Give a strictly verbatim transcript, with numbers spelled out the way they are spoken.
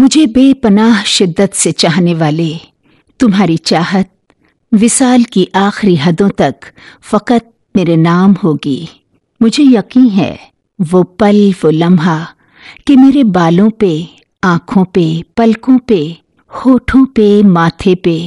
मुझे बेपनाह शिद्दत से चाहने वाले, तुम्हारी चाहत विसाल की आखिरी हदों तक फकत मेरे नाम होगी। मुझे यकीन है वो पल, वो लम्हा कि मेरे बालों पे, आंखों पे, पलकों पे, होठों पे, माथे पे